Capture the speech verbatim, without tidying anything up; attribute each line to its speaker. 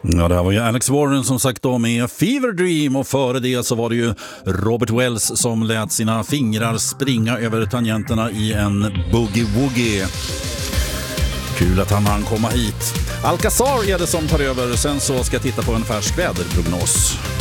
Speaker 1: Ja, det här var ju Alex Warren som sagt då med Fever Dream, och före det så var det ju Robert Wells som lät sina fingrar springa över tangenterna i en boogie-woogie. Kul att han hann komma hit. Alcazar är det som tar över, sen så ska jag titta på en färsk väderprognos.